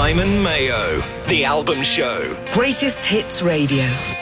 Simon Mayo. The Album Show. Greatest Hits Radio.